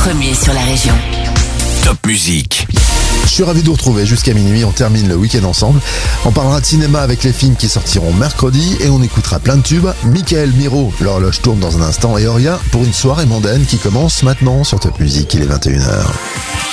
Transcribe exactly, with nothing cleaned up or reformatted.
premier sur la région. Top Musique. Je suis ravi de vous retrouver jusqu'à minuit, on termine le week-end ensemble. On parlera de cinéma avec les films qui sortiront mercredi et on écoutera plein de tubes. Mickaël Miro, l'horloge tourne dans un instant et Auria pour une soirée mondaine qui commence maintenant sur Top Musique, il est vingt et une heures.